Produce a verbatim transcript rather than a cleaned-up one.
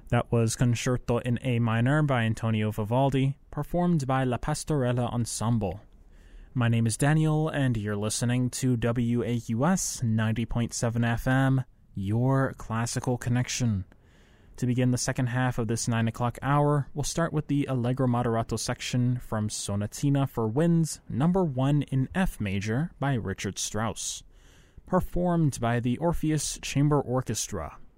That was Concerto in A minor by Antonio Vivaldi, performed by La Pastorella Ensemble. My name is Daniel, and you're listening to W A U S ninety point seven F M, your classical connection. To begin the second half of this nine o'clock hour, we'll start with the Allegro Moderato section from Sonatina for Winds, number one in F major by Richard Strauss, performed by the Orpheus Chamber Orchestra.